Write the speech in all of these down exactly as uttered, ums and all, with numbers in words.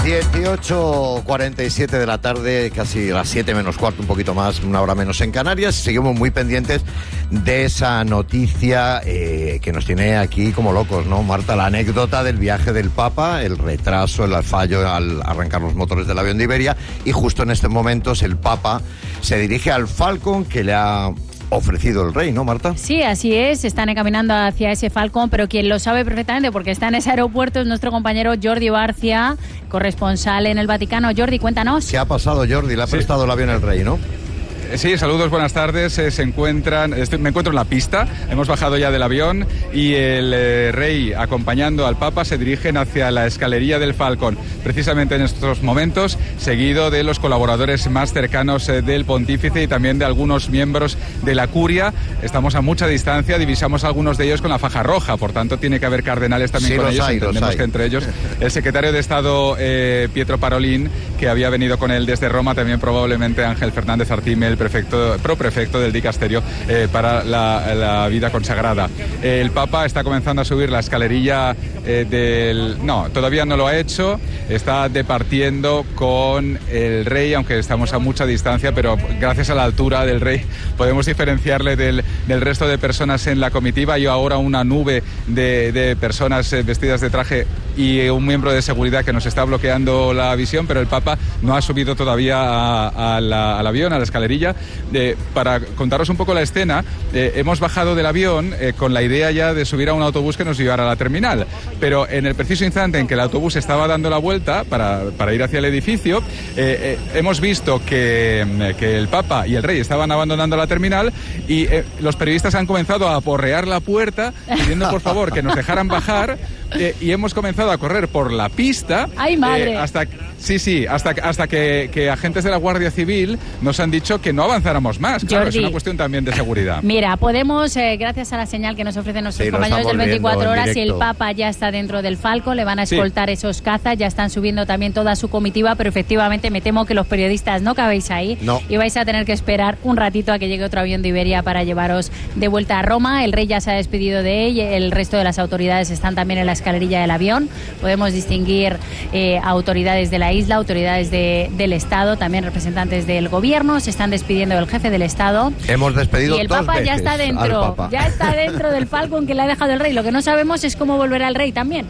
dieciocho cuarenta y siete de la tarde, casi las siete menos cuarto, un poquito más, una hora menos en Canarias. Seguimos muy pendientes de esa noticia eh, que nos tiene aquí como locos, ¿no, Marta? La anécdota del viaje del Papa, el retraso, el fallo al arrancar los motores del avión de Iberia, y justo en estos momentos el Papa se dirige al Falcon que le ha ofrecido el rey, ¿no, Marta? Sí, así es, están encaminando hacia ese Falcon, pero quien lo sabe perfectamente porque está en ese aeropuerto es nuestro compañero Jordi Barcia, corresponsal en el Vaticano. Jordi, cuéntanos. ¿Qué ha pasado, Jordi? Le ha sí. prestado el avión el rey, ¿no? Sí, saludos, buenas tardes. Eh, se encuentran, estoy, me encuentro en la pista, hemos bajado ya del avión y el eh, rey, acompañando al Papa, se dirigen hacia la escalería del Falcon, precisamente en estos momentos, seguido de los colaboradores más cercanos eh, del pontífice y también de algunos miembros de la curia. Estamos a mucha distancia, divisamos a algunos de ellos con la faja roja, por tanto tiene que haber cardenales también sí, con los ellos. hay, Entendemos los hay. que entre ellos el secretario de Estado eh, Pietro Parolin, que había venido con él desde Roma, también probablemente Ángel Fernández Artime, el prefecto, proprefecto del dicasterio eh, para la, la vida consagrada. Eh, el Papa está comenzando a subir la escalerilla eh, del... No, todavía no lo ha hecho, está departiendo con el rey, aunque estamos a mucha distancia, pero gracias a la altura del rey podemos diferenciarle del, del resto de personas en la comitiva. Hay ahora una nube de, de personas eh, vestidas de traje y un miembro de seguridad que nos está bloqueando la visión, pero el Papa no ha subido todavía a, a la, al avión, a la escalerilla. Eh, para contaros un poco la escena, eh, hemos bajado del avión eh, con la idea ya de subir a un autobús que nos llevara a la terminal, pero en el preciso instante en que el autobús estaba dando la vuelta para, para ir hacia el edificio, eh, eh, hemos visto que, que el Papa y el rey estaban abandonando la terminal y eh, los periodistas han comenzado a aporrear la puerta pidiendo por favor que nos dejaran bajar eh, y hemos comenzado a correr por la pista. ¡Ay, madre! Eh, hasta Sí, sí, hasta, hasta que, que agentes de la Guardia Civil nos han dicho que no avanzáramos más. Claro, Jordi, es una cuestión también de seguridad. Mira, podemos, eh, gracias a la señal que nos ofrecen nuestros Sí, compañeros del veinticuatro horas, y el directo. Papa ya está dentro del Falcon, le van a escoltar sí. esos cazas, ya están subiendo también toda su comitiva, pero efectivamente me temo que los periodistas no cabéis ahí no. y vais a tener que esperar un ratito a que llegue otro avión de Iberia para llevaros de vuelta a Roma. El rey ya se ha despedido de él, el resto de las autoridades están también en la escalerilla del avión. Podemos distinguir eh, autoridades de la isla, autoridades De, del Estado, también representantes del gobierno, se están despidiendo del jefe del Estado. Hemos despedido y el dos Papa veces ya está dentro, Papa. ya está dentro del Falcon que le ha dejado el rey. Lo que no sabemos es cómo volverá el rey también.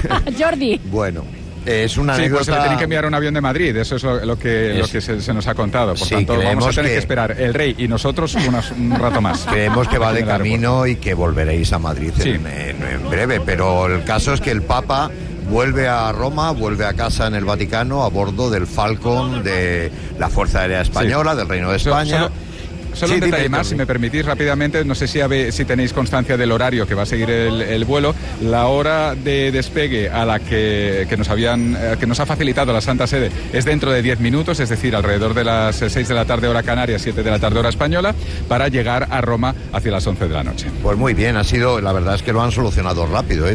Jordi. Bueno, es una sí, anécdota... pues se le tiene que enviar un avión de Madrid, eso es lo, lo que, es... lo que se, se nos ha contado. Por sí, tanto, vamos a tener que... que esperar el rey y nosotros unas, un rato más. Creemos que va de camino y que volveréis a Madrid sí. en, en, en breve, pero el caso es que el Papa vuelve a Roma, vuelve a casa en el Vaticano a bordo del Falcon de la Fuerza Aérea Española, sí. del Reino de España. Solo, solo sí, un detalle dime, más, si me permitís rápidamente, no sé si, habe, si tenéis constancia del horario que va a seguir el, el vuelo. La hora de despegue a la que, que, nos habían, que nos ha facilitado la Santa Sede es dentro de diez minutos, es decir, alrededor de las seis de la tarde hora canaria, siete de la tarde hora española, para llegar a Roma hacia las once de la noche. Pues muy bien, ha sido, la verdad es que lo han solucionado rápido, ¿eh?